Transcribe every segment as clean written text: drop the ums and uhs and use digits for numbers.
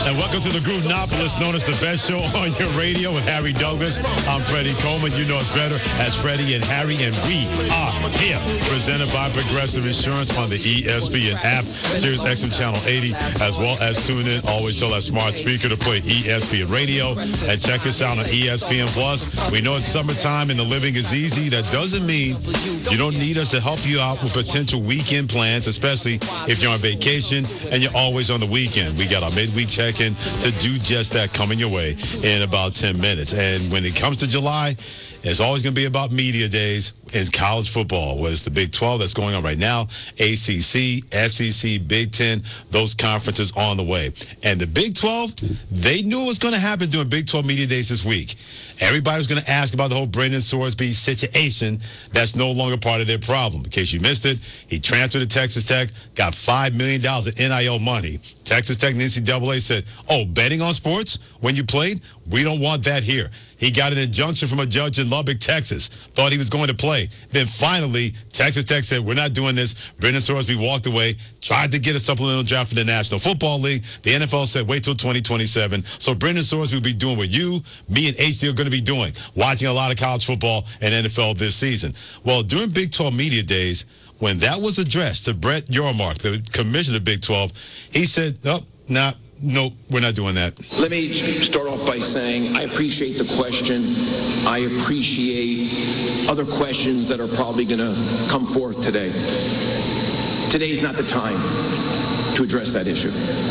And welcome to the Grooveopolis, known as the best show on your radio with Harry Douglas. I'm Freddie Coleman. You know us better as Freddie and Harry, and we are here. Presented by Progressive Insurance on the ESPN app, Sirius XM Channel 80, as well as tune in. Always tell that smart speaker to play ESPN Radio. And check us out on ESPN Plus. We know it's summertime and the living is easy. That doesn't mean you don't need us to help you out with potential weekend plans, especially if you're on vacation and you're always on the weekend. We got our midweek check-in to do just that coming your way in about 10 minutes. And when it comes to July, it's always going to be about media days in college football, whether it's the Big 12 that's going on right now, ACC, SEC, Big 10, those conferences on the way. And the Big 12, they knew what was going to happen during Big 12 media days this week. Everybody was going to ask about the whole Brendan Sorsby situation. That's no longer part of their problem. In case you missed it, he transferred to Texas Tech, got $5 million in NIL money. Texas Tech and the NCAA said, oh, betting on sports when you played? We don't want that here. He got an injunction from a judge in Lubbock, Texas. Thought he was going to play. Then finally, Texas Tech said, we're not doing this. Brendan Sorsby walked away, tried to get a supplemental draft for the National Football League. The NFL said, wait till 2027. So Brendan Sorsby will be doing what you, me, and HD are going to be doing, watching a lot of college football and NFL this season. Well, during Big 12 Media Days, when that was addressed to Brett Yormark, the commissioner of Big 12, he said, no, we're not doing that. Let me start off by saying I appreciate the question. I appreciate other questions that are probably going to come forth today. Today is not the time to address that issue.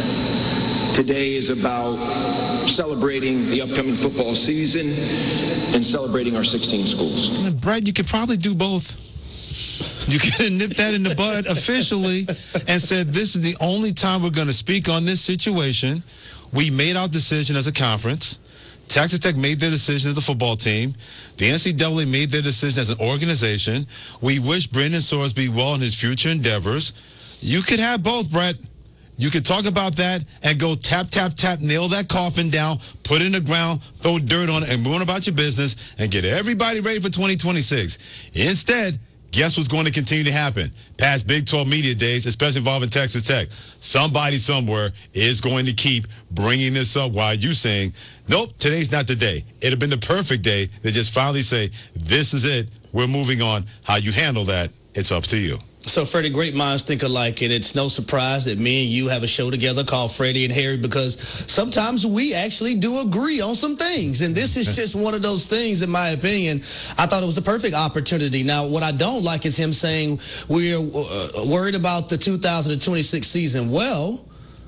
Today is about celebrating the upcoming football season and celebrating our 16 schools. Brett, you could probably do both. You could have nipped that in the bud officially and said, this is the only time we're going to speak on this situation. We made our decision as a conference. Texas Tech made their decision as a football team. The NCAA made their decision as an organization. We wish Brendan Sorsby well in his future endeavors. You could have both, Brett. You could talk about that and go tap, tap, tap, nail that coffin down, put it in the ground, throw dirt on it, and move on about your business and get everybody ready for 2026. Instead, guess what's going to continue to happen? Past Big 12 media days, especially involving Texas Tech. Somebody somewhere is going to keep bringing this up while you saying, nope, today's not the day. It'd have been the perfect day to just finally say, this is it. We're moving on. How you handle that, it's up to you. So, Freddie, great minds think alike, and it's no surprise that me and you have a show together called Freddie and Harry, because sometimes we actually do agree on some things, and this is just one of those things, in my opinion. I thought it was a perfect opportunity. Now, what I don't like is him saying we're worried about the 2026 season. Well,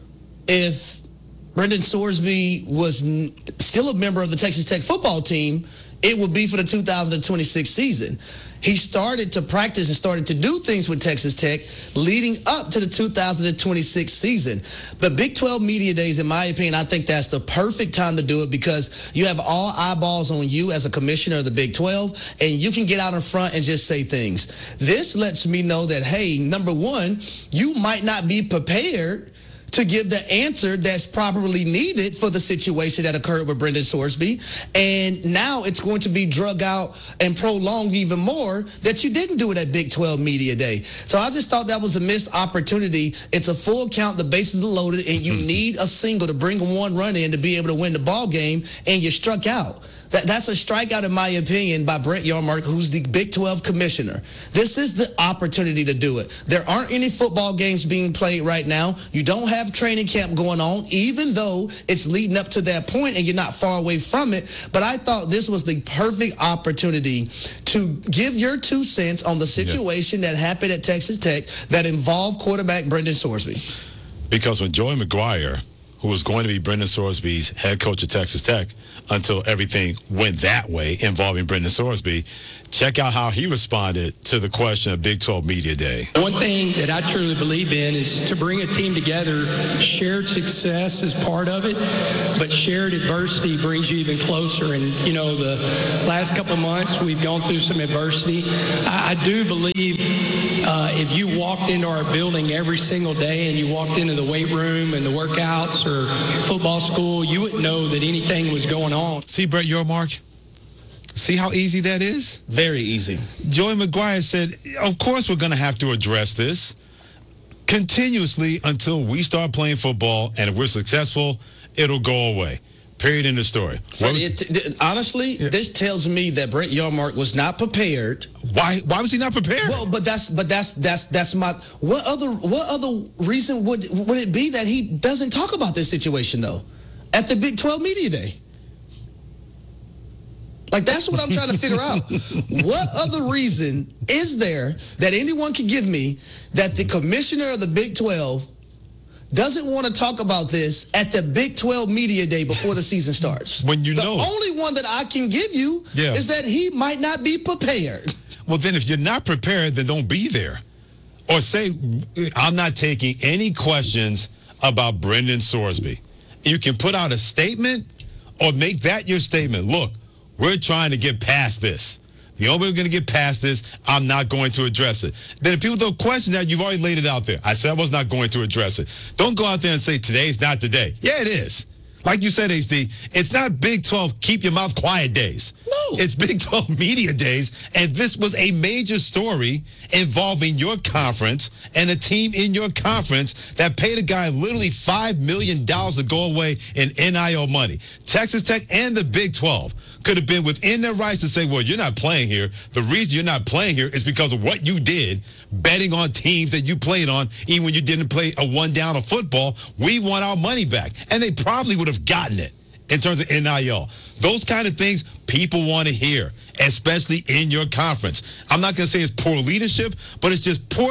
if Brendan Sorsby was still a member of the Texas Tech football team, it would be for the 2026 season. He started to practice and started to do things with Texas Tech leading up to the 2026 season. The Big 12 Media Days, in my opinion, I think that's the perfect time to do it, because you have all eyeballs on you as a commissioner of the Big 12, and you can get out in front and just say things. This lets me know that, hey, number one, you might not be prepared to give the answer that's probably needed for the situation that occurred with Brendan Sorsby. And now it's going to be drug out and prolonged even more that you didn't do it at Big 12 Media Day. So I just thought that was a missed opportunity. It's a full count, the bases are loaded, and you need a single to bring one run in to be able to win the ball game, and you struck out. That's a strikeout, in my opinion, by Brett Yormark, who's the Big 12 commissioner. This is the opportunity to do it. There aren't any football games being played right now. You don't have training camp going on, even though it's leading up to that point and you're not far away from it. But I thought this was the perfect opportunity to give your 2 cents on the situation that happened at Texas Tech that involved quarterback Brendan Sorsby. Because when Joey McGuire, who was going to be Brendan Sorsby's head coach at Texas Tech, until everything went that way involving Brendan Sorsby, check out how he responded to the question of Big 12 Media Day. One thing that I truly believe in is to bring a team together. Shared success is part of it, but shared adversity brings you even closer. And, you know, the last couple of months, we've gone through some adversity. I do believe if you walked into our building every single day and you walked into the weight room and the workouts or football school, you wouldn't know that anything was going on. See, Brett Yormark? See how easy that is? Very easy. Joey McGuire said, of course we're going to have to address this. continuously until we start playing football, and if we're successful, it'll go away. Period. In the story. Honestly, this tells me that Brett Yarmark was not prepared. Why was he not prepared? Well, but that's my what other reason would it be that he doesn't talk about this situation though at the Big 12 Media Day? Like, that's what I'm trying to figure out. What other reason is there that anyone can give me that the commissioner of the Big 12 doesn't want to talk about this at the Big 12 Media Day before the season starts? When you know. The only one that I can give you is that he might not be prepared. Well, then if you're not prepared, then don't be there. Or say, I'm not taking any questions about Brendan Sorsby. You can put out a statement or make that your statement. Look, we're trying to get past this. The only way we're going to get past this, I'm not going to address it. Then if people don't question that, you've already laid it out there. I said I was not going to address it. Don't go out there and say today's not today. Yeah, it is. Like you said, HD, it's not Big 12 keep your mouth quiet days. No. It's Big 12 media days, and this was a major story involving your conference and a team in your conference that paid a guy literally $5 million to go away in NIL money. Texas Tech and the Big 12 could have been within their rights to say, well, you're not playing here. The reason you're not playing here is because of what you did, betting on teams that you played on, even when you didn't play a one down of football. We want our money back. And they probably would have gotten it in terms of NIL. Those kind of things people want to hear, especially in your conference. I'm not going to say it's poor leadership, but it's just poor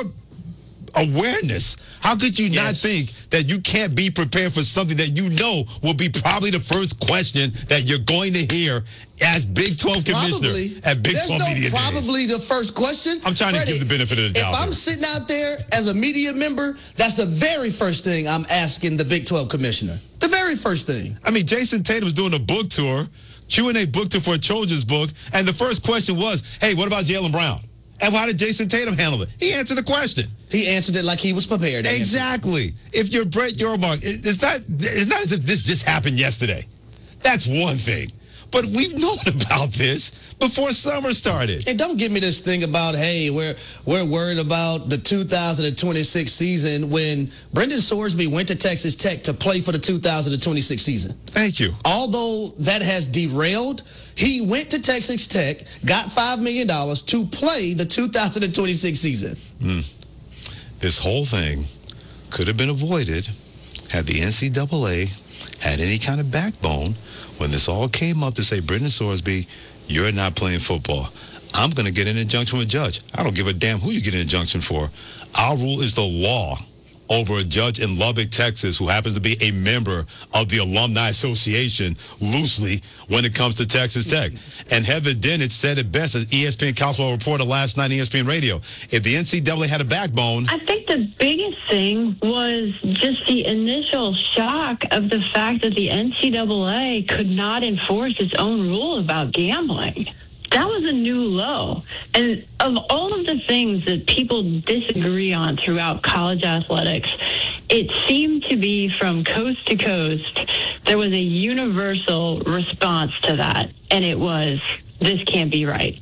awareness. How could you not think that you can't be prepared for something that you know will be probably the first question that you're going to hear as Big 12 commissioner at Big 12 Media Days? Probably the first question. I'm trying to give the benefit of the doubt. If I'm sitting out there as a media member, that's the very first thing I'm asking the Big 12 commissioner. The very first thing. I mean, Jason Tatum was doing a book tour, Q&A book tour for a Trojans book, and the first question was, hey, what about Jaylen Brown? And how did Jason Tatum handle it? He answered the question. He answered it like he was prepared. Exactly. If you're Brett Yarmark, it's not as if this just happened yesterday. That's one thing. But we've known about this before summer started. And don't give me this thing about, hey, we're worried about the 2026 season when Brendan Sorsby went to Texas Tech to play for the 2026 season. Thank you. Although that has derailed, he went to Texas Tech, got $5 million to play the 2026 season. This whole thing could have been avoided had the NCAA had any kind of backbone when this all came up to say, Brendan Sorsby, you're not playing football. I'm going to get an injunction with a judge. I don't give a damn who you get an injunction for. Our rule is the law over a judge in Lubbock, Texas, who happens to be a member of the Alumni Association, loosely, when it comes to Texas Tech. And Heather Dennett said it best, as ESPN Council reported last night on ESPN Radio. If the NCAA had a backbone... I think the biggest thing was just the initial shock of the fact that the NCAA could not enforce its own rule about gambling. That was a new low. And of all of the things that people disagree on throughout college athletics, it seemed to be from coast to coast, there was a universal response to that. And it was, this can't be right.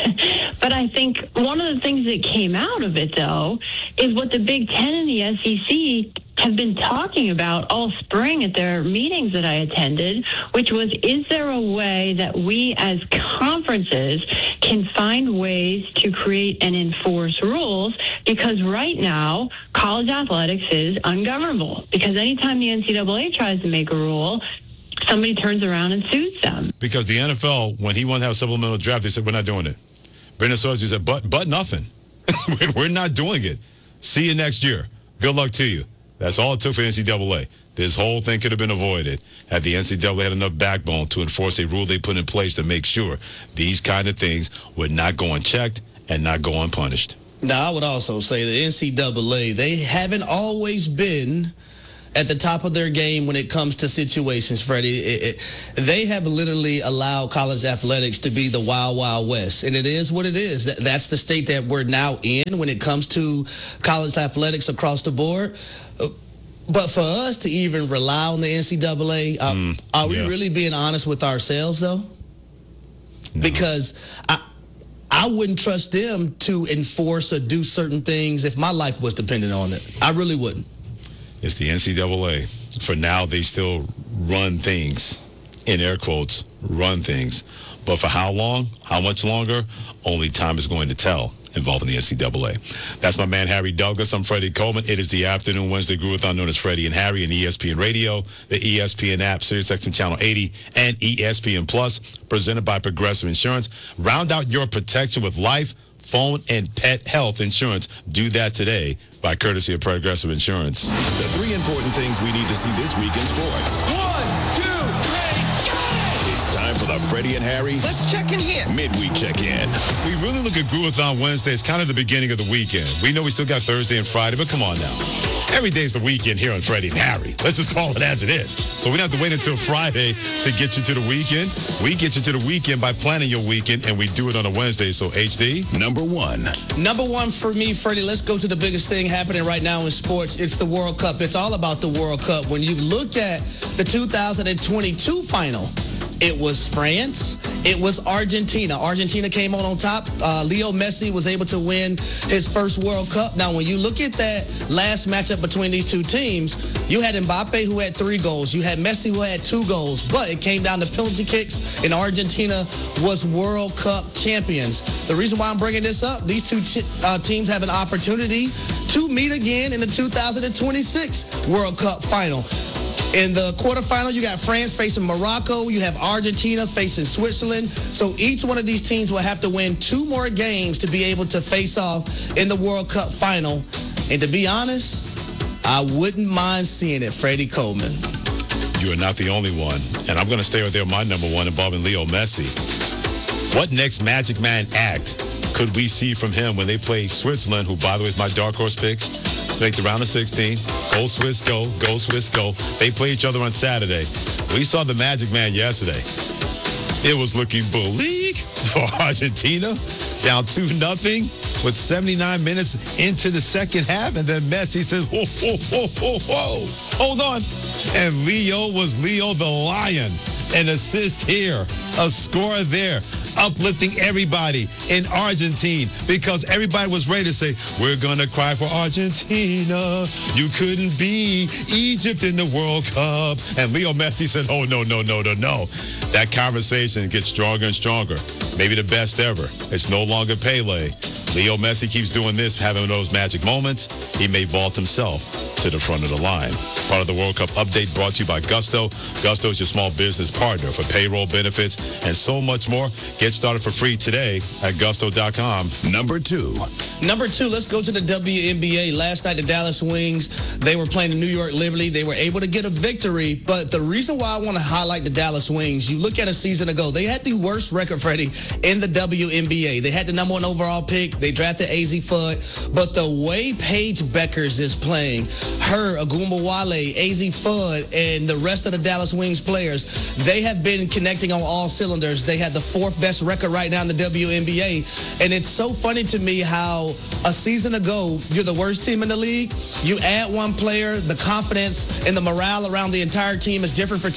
But I think one of the things that came out of it, though, is what the Big Ten and the SEC have been talking about all spring at their meetings that I attended, which was, is there a way that we as conferences can find ways to create and enforce rules? Because right now, college athletics is ungovernable. Because anytime the NCAA tries to make a rule, somebody turns around and sues them. Because the NFL, when he wanted to have a supplemental draft, they said, we're not doing it. Brendan Sorsby said, but nothing. We're not doing it. See you next year. Good luck to you. That's all it took for the NCAA. This whole thing could have been avoided had the NCAA had enough backbone to enforce a rule they put in place to make sure these kind of things would not go unchecked and not go unpunished. Now, I would also say the NCAA, they haven't always been at the top of their game when it comes to situations, Freddie. They have literally allowed college athletics to be the wild, wild west. And it is what it is. That's the state that we're now in when it comes to college athletics across the board. But for us to even rely on the NCAA, are we really being honest with ourselves, though? No. Because I wouldn't trust them to enforce or do certain things if my life was dependent on it. I really wouldn't. It's the NCAA. For now, they still run things, in air quotes, run things. But for how long, how much longer, only time is going to tell involving the NCAA. That's my man, Harry Douglas. I'm Freddie Coleman. It is the afternoon Wednesday Groovathon known as Freddie and Harry and ESPN Radio, the ESPN app, SiriusXM Channel 80, and ESPN Plus, presented by Progressive Insurance. Round out your protection with life, phone, and pet health insurance. Do that today by courtesy of Progressive Insurance. The 3 important things we need to see this week in sports. 1, 2, 3, go! It's time for the Freddie and Harry Let's check in here. Midweek Check-In. We really look at Groovathon Wednesday. It's kind of the beginning of the weekend. We know we still got Thursday and Friday, but come on now. Every day's the weekend here on Freddie and Harry. Let's just call it as it is. So we don't have to wait until Friday to get you to the weekend. We get you to the weekend by planning your weekend, and we do it on a Wednesday. So, HD? Number 1. Number 1 for me, Freddie, let's go to the biggest thing happening right now in sports. It's the World Cup. It's all about the World Cup. When you look at the 2022 final, it was France. It was Argentina. Argentina came on top. Leo Messi was able to win his first World Cup. Now, when you look at that last matchup between these two teams, you had Mbappe who had 3 goals. You had Messi who had 2 goals. But it came down to penalty kicks, and Argentina was World Cup champions. The reason why I'm bringing this up, these two teams have an opportunity to meet again in the 2026 World Cup final. In the quarterfinal, you got France facing Morocco. You have Argentina facing Switzerland. So each one of these teams will have to win 2 more games to be able to face off in the World Cup final. And to be honest, I wouldn't mind seeing it, Freddie Coleman. You are not the only one. And I'm going to stay right there with my number 1 involving Leo Messi. What next Magic Man act could we see from him when they play Switzerland, who, by the way, is my dark horse pick to make the round of 16. Go Swiss, go. Go Swiss, go. They play each other on Saturday. We saw the Magic Man yesterday. It was looking bleak for Argentina, down 2-0 with 79 minutes into the second half. And then Messi says, whoa, whoa, whoa, whoa, whoa. Hold on. And Leo was Leo the Lion. An assist here, a score there, uplifting everybody in Argentina because everybody was ready to say, we're going to cry for Argentina. You couldn't be Egypt in the World Cup. And Leo Messi said, oh, no, no, no, no, no. That conversation gets stronger and stronger. Maybe the best ever. It's no longer Pele. Leo Messi keeps doing this, having those magic moments. He may vault himself to the front of the line. Part of the World Cup update brought to you by Gusto. Gusto is your small business partner for payroll benefits and so much more. Get started for free today at gusto.com. Number 2. Number 2, let's go to the WNBA. Last night, the Dallas Wings, they were playing the New York Liberty. They were able to get a victory. But the reason why I want to highlight the Dallas Wings, you look at a season ago, they had the worst record, Freddie, in the WNBA. They had the number 1 overall pick. They drafted AZ Fudd. But the way Paige Beckers is playing, her, Agumbawale, AZ Fudd, and the rest of the Dallas Wings players, they have been connecting on all cylinders. They had the 4th best record right now in the WNBA. And it's so funny to me how a season ago, you're the worst team in the league. You add 1 player, the confidence and the morale around the entire team is different for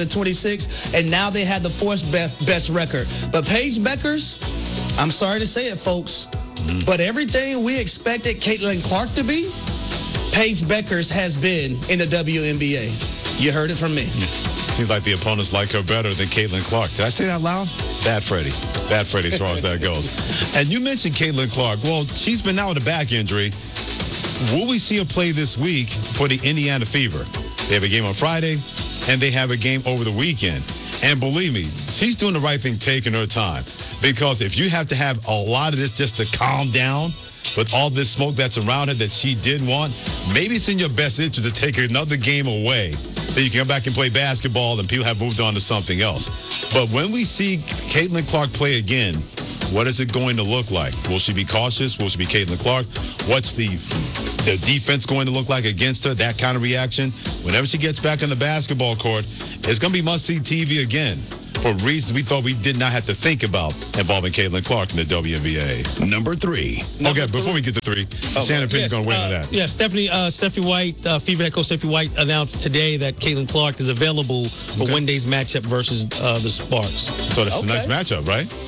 2026. And now they had the 4th best record. But Paige Beckers, I'm sorry to say it, folks, but everything we expected Caitlin Clark to be, Paige Beckers has been in the WNBA. You heard it from me. Seems like the opponents like her better than Caitlin Clark. Did I say that loud? Bad Freddie. Bad Freddie as far as that goes. And you mentioned Caitlin Clark. Well, she's been out with a back injury. Will we see her play this week for the Indiana Fever? They have a game on Friday, and they have a game over the weekend. And believe me, she's doing the right thing, taking her time. Because if you have to have a lot of this just to calm down, with all this smoke that's around her that she didn't want, maybe it's in your best interest to take another game away so you can come back and play basketball and people have moved on to something else. But when we see Caitlin Clark play again, what is it going to look like? Will she be cautious? Will she be Caitlin Clark? What's the defense going to look like against her? That kind of reaction. Whenever she gets back on the basketball court, it's going to be must-see TV again, for reasons we thought we did not have to think about involving Caitlin Clark in the WNBA. Number 3. Okay, before we get to 3, Shannon Pitt's going to weigh on that. Yeah, Stephanie White, Fever head coach Stephanie White announced today that Caitlin Clark is available for Wednesday's matchup versus the Sparks. So that's a nice matchup, right?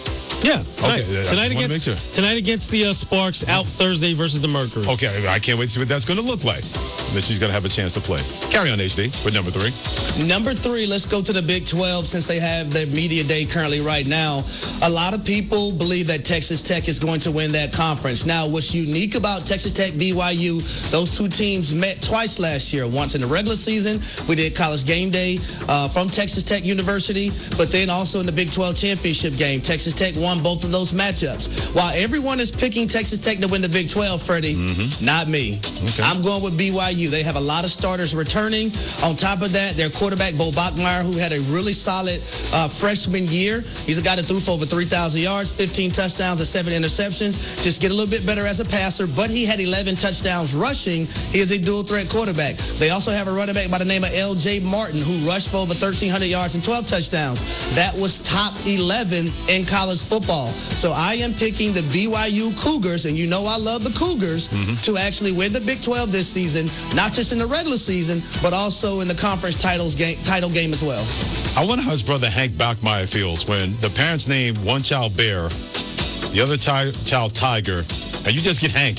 Yeah, tonight. Okay, I just tonight wanna against make sure. tonight against the Sparks. Out Thursday versus the Mercury. Okay, I can't wait to see what that's going to look like. That she's going to have a chance to play. Carry on, HD, with number 3. Number 3, let's go to the Big 12 since they have their media day currently right now. A lot of people believe that Texas Tech is going to win that conference. Now, what's unique about Texas Tech, BYU, those two teams met twice last year. Once in the regular season, we did College Game Day from Texas Tech University, but then also in the Big 12 championship game, Texas Tech won both of those matchups. While everyone is picking Texas Tech to win the Big 12, Freddie, not me. Okay. I'm going with BYU. They have a lot of starters returning. On top of that, their quarterback, Bo Bachmeier, who had a really solid freshman year. He's a guy that threw for over 3,000 yards, 15 touchdowns, and 7 interceptions. Just get a little bit better as a passer, but he had 11 touchdowns rushing. He is a dual-threat quarterback. They also have a running back by the name of L.J. Martin, who rushed for over 1,300 yards and 12 touchdowns. That was top 11 in college football. So I am picking the BYU Cougars, and you know I love the Cougars, to actually win the Big 12 this season, not just in the regular season, but also in the conference title game as well. I wonder how his brother Hank Bachmeier feels when the parents name one child Bear, the other child Tiger, and you just get Hank.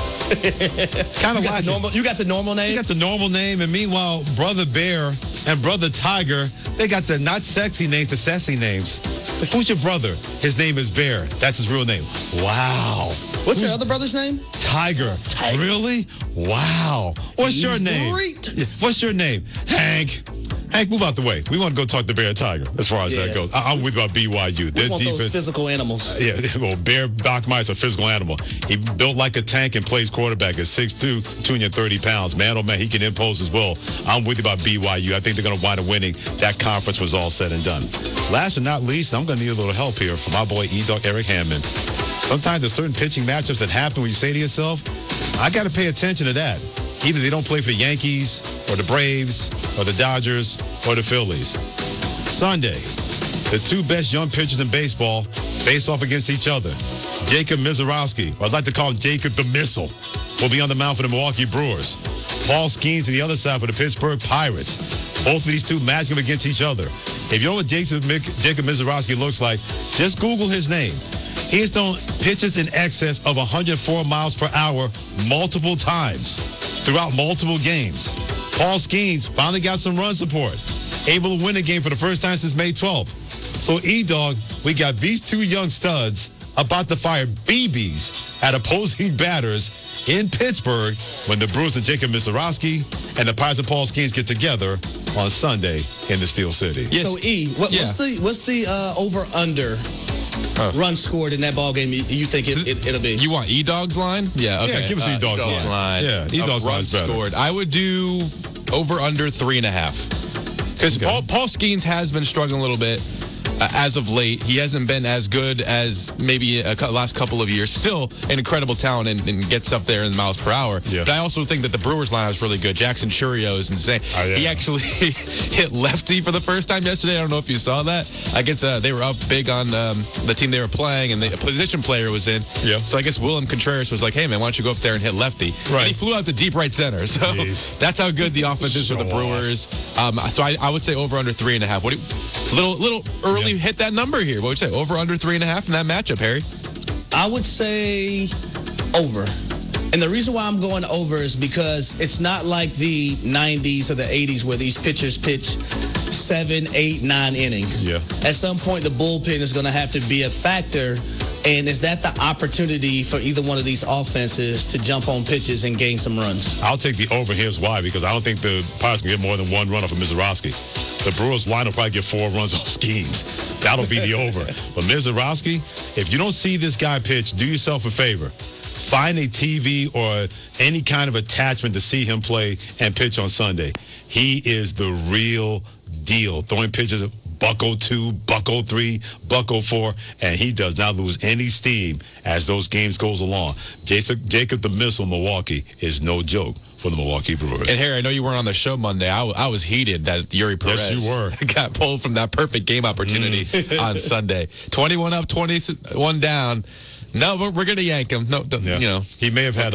Kind of like you got the normal name? You got the normal name, and meanwhile, brother Bear and brother Tiger, they got the not sexy names, the sassy names. Who's your brother? His name is Bear. That's his real name. Wow. What's your other brother's name? Tiger. Really? Wow. What's your name? Great. Yeah. What's your name? Hank. Hank, move out the way. We want to go talk to Bear Tiger as far as that goes. I'm with about BYU. We want those physical animals. Yeah, well, Bear Bachmeier is a physical animal. He built like a tank and plays quarterback at 6'2", 230 pounds. Man, oh man, he can impose as well. I'm with you about BYU. I think they're going to wind up winning. That conference was all said and done. Last but not least, I'm going to need a little help here from my boy E-Dog Eric Hammond. Sometimes there's certain pitching matchups that happen when you say to yourself, I got to pay attention to that. Either they don't play for the Yankees or the Braves or the Dodgers or the Phillies. Sunday, the two best young pitchers in baseball face off against each other. Jacob Misiorowski, or I'd like to call him Jacob the Missile, will be on the mound for the Milwaukee Brewers. Paul Skeens on the other side for the Pittsburgh Pirates. Both of these two matching up against each other. If you know what Jacob Misiorowski looks like, just Google his name. He has thrown pitches in excess of 104 miles per hour multiple times throughout multiple games. Paul Skeens finally got some run support, able to win a game for the first time since May 12th. So, E-Dog, we got these two young studs about to fire BBs at opposing batters in Pittsburgh when the Brewers and Jacob Misiorowski and the Pirates and Paul Skeens get together on Sunday in the Steel City. Yes. So, what's the over-under run scored in that ball game you think it'll be? You want E-Dog's line? Yeah, okay. Yeah, give us E-Dog's line. Yeah, E-Dog's line is better. Scored. I would do over under 3.5. Because Paul Skeens has been struggling a little bit as of late. He hasn't been as good as maybe last couple of years. Still an incredible talent and gets up there in miles per hour. Yeah. But I also think that the Brewers line is really good. Jackson Churio is insane. He actually hit lefty for the first time yesterday. I don't know if you saw that. I guess they were up big on the team they were playing, and the position player was in. Yeah. So I guess Willem Contreras was like, hey, man, why don't you go up there and hit lefty? Right. And he flew out to deep right center. So that's how good the offense is for the Brewers. So I would say over under 3.5. What do you, little early hit that number here. What would you say? Over under 3.5 in that matchup, Harry? I would say over. And the reason why I'm going over is because it's not like the 90s or the 80s where these pitchers pitch 7, 8, 9 innings. Yeah. At some point, the bullpen is going to have to be a factor. And is that the opportunity for either one of these offenses to jump on pitches and gain some runs? I'll take the over. Here's why. Because I don't think the Pirates can get more than one run off of Misiorowski. The Brewers line will probably get 4 runs off Skeens. That'll be the over. But Misiorowski, if you don't see this guy pitch, do yourself a favor. Find a TV or any kind of attachment to see him play and pitch on Sunday. He is the real deal. Throwing pitches at buck 02, buck 03, buck 04, and he does not lose any steam as those games goes along. Jacob the Missile Milwaukee is no joke for the Milwaukee Brewers. And Harry, I know you weren't on the show Monday. I was heated that Yuri Perez you were. got pulled from that perfect game opportunity on Sunday. 21 up, 21 down. No, we're going to yank him. No, you know. He may have had